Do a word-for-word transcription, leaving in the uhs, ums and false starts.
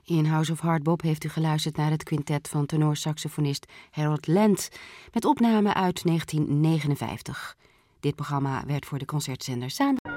In House of Hardbop heeft u geluisterd naar het quintet van tenorsaxofonist Harold Land met opname uit negentien negenenvijftig. Dit programma werd voor de concertzender Zaandam.